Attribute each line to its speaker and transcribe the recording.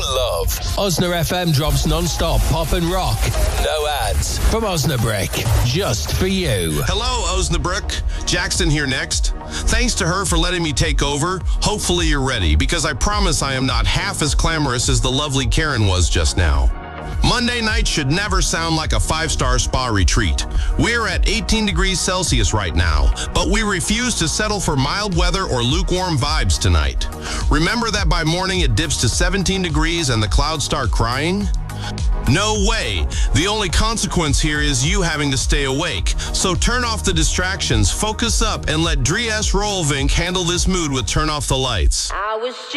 Speaker 1: love. Osna FM drops non-stop pop and rock. No ads. From Osnabrück. Just for you.
Speaker 2: Hello, Osnabrück. Jackson here next. Thanks to her for letting me take over. Hopefully you're ready, because I promise I am not half as clamorous as the lovely Karen was just now. Monday night should never sound like a 5-star spa retreat. We're at 18 degrees Celsius right now, but we refuse to settle for mild weather or lukewarm vibes tonight. Remember that by morning it dips to 17 degrees and the clouds start crying? No way. The only consequence here is you having to stay awake. So turn off the distractions, focus up, and let Dries Rolvink handle this mood with Turn Off the Lights.